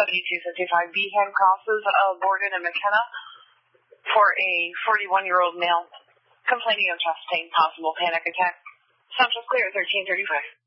7255 Behan crosses Borden and McKenna for a 41-year-old male complaining of chest pain, possible panic attack. Central clear, 1335.